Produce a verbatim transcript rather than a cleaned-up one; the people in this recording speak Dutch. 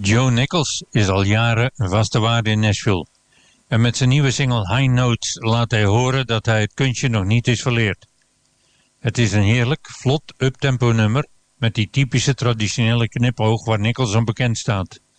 Joe Nichols is al jaren een vaste waarde in Nashville. En met zijn nieuwe single High Notes laat hij horen dat hij het kunstje nog niet is verleerd. Het is een heerlijk, vlot uptempo nummer met die typische traditionele knipoog waar Nichols om bekend staat.